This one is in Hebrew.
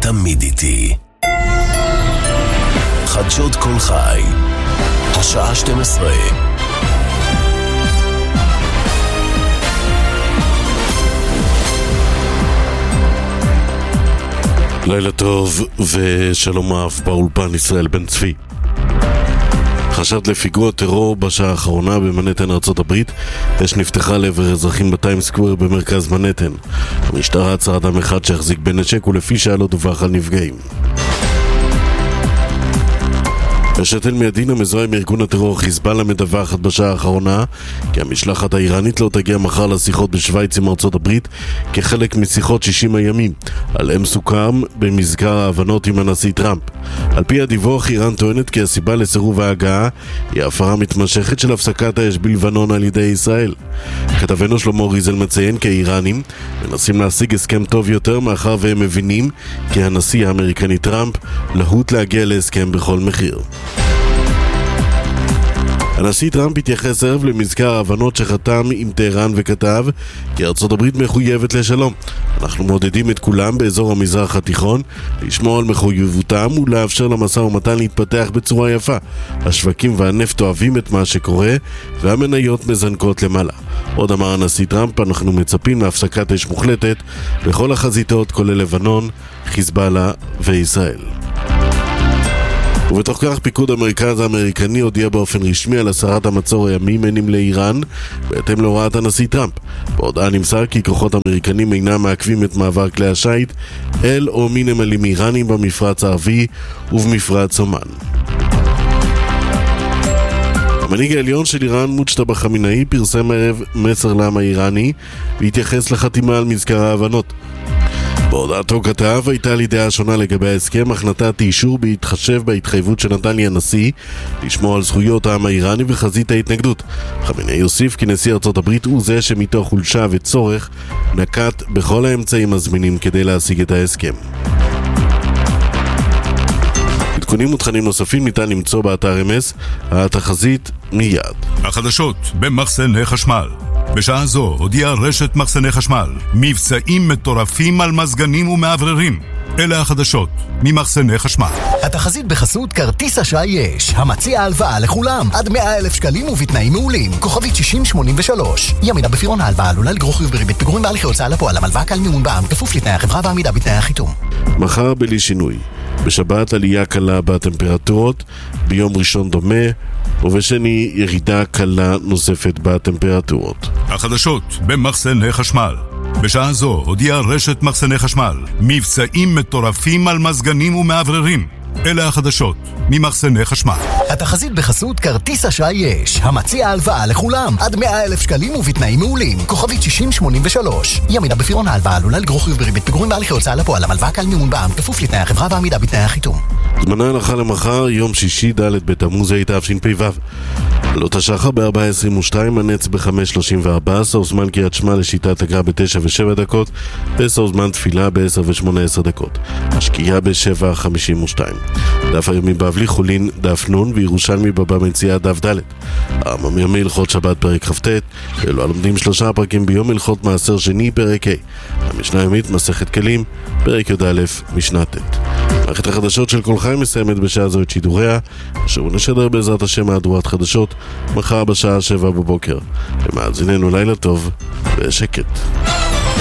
תמיד איתי. חדשות כל חי, השעה 12. לילה טוב ושלום אף באולפן ישראל בן צבי. חשד לפיגוע טרור בשעה האחרונה במנהטן ארצות הברית. אש נפתחה לעבר אזרחים בטיים סקוואר במרכז מנהטן. המשטרה עצרה אדם אחד שהחזיק בנשק ולפי שעה לא דווח על נפגעים. השתל מידין המזוהה עם ארגון הטרור חיזבאללה מדווחת בשעה האחרונה כי המשלחת האיראנית לא תגיע מחר לשיחות בשוויץ עם ארצות הברית כחלק משיחות 60 הימים עליהם סוכם במזכר ההבנות עם הנשיא טראמפ. על פי הדיווח, איראן טוענת כי הסיבה לסירוב ההגעה היא הפרה מתמשכת של הפסקת האש בלבנון על ידי ישראל. כתבנו שלמה ריזל מציין כי האיראנים מנסים להשיג הסכם טוב יותר מאחר והם מבינים כי הנשיא האמריקני טראמפ להוט להגיע להסכם בכל מחיר. הנשיא טראמפ התייחס ערב למזכר ההבנות שחתם עם טהרן וכתב כי ארצות הברית מחויבת לשלום. אנחנו מעודדים את כולם באזור המזרח התיכון לשמור על מחויבותם ולאפשר למשא ומתן להתפתח בצורה יפה. השווקים והנפט אוהבים את מה שקורה והמניות מזנקות למעלה. עוד אמר הנשיא טראמפ, אנחנו מצפים להפסקת אש מוחלטת בכל החזיתות כולל לבנון, חיזבאללה וישראל. ובתוך כך פיקוד המרכז האמריקני הודיע באופן רשמי על הסרת המצור הימי מנים לאיראן בהתאם להוראת הנשיא טראמפ. בהודעה נמסר כי כוחות אמריקנים אינם מעכבים את מעבר כלי השיט אל או מנמלים איראנים במפרץ הערבי ובמפרץ עומאן. המנהיג העליון של איראן מוג'טבא חמינאי פרסם הערב מסר לעם האיראני והתייחס לחתימה על מזכר ההבנות. בהודעתו כתב, הייתה לי דעה שונה לגבי ההסכם, אך נתתי אישור בהתחשב בהתחייבות שנתן לי הנשיא לשמור על זכויות העם האיראני וחזית ההתנגדות. חמינאי יוסיף כי נשיא ארצות הברית הוא זה שמתוך חולשה וצורך נקט בכל האמצעים הזמינים כדי להשיג את ההסכם. עדכונים ותכנים נוספים ניתן למצוא באתר אמס, התחזית מיד. החדשות במחסני חשמל. בשעה זו הודיעה רשת מחסני חשמל מבצעים מטורפים על מזגנים ומעבררים. אלה החדשות ממחסני חשמל. התחזית בחסות כרטיס אשראי יש, המציע הלוואה לכולם עד 100,000 שקלים ובתנאים מעולים. כוכבית 6083. ימינה בפירעון ההלוואה עלולה לגרור חיוב בריבית פיגורים בהליכי הוצאה לפועל. המלוואה קל מימון בע"מ כפוף לתנאי החברה ועמידה בתנאי החיתום. מחר בלי שינוי. בשבת עלייה קלה בטמפרטורות, ביום ראשון דומה, ובשני ירידה קלה נוספת בטמפרטורות. החדשות במחסני חשמל. בשעה זו הודיעה רשת מחסני חשמל מבצעים מטורפים על מזגנים ומעבררים. אלה החדשות ממחסני חשמל. התחזית בחסות כרטיס אשראי יש, המציע הלוואה לכולם עד 100,000 שקלים ובתנאים מעולים. כוכבית 6083. ימינה בפירעון ההלוואה עלולה לגרור חיוב בריבית פיגורים בהליכי הוצאה לפועל. המלוואה קל מימון בע"מ כפוף לתנאי החברה ועמידה בתנאי החיתום. זמנה הנחה למחר, יום שישי ד' בתמוז התשפ"ו. עלות השחר ב-4:22, הנץ ב-5:34, סוף זמן קריאת שמע לשיטת הגר"א ב-9:07, וסוף זמן תפילה ב-10:18. השקיעה ב-7:52. דף היומי בבלי חולין דף נון וירושלמי בבא מציאה דף ד'. הרמב"ם יומי הלכות שבת פרק כ"ט, ואלו הלומדים 3 פרקים ביום הלכות מעשר שני פרק ה'. המשנה היומית מסכת כלים פרק י"א משנה ט'. מערכת החדשות של כל חי מסיימת בשעה זו את שידוריה, אשר נשדר בעזרת השם מהדורת חדשות מחר בשעה 7 בבוקר. למאזיננו לילה טוב ושקט.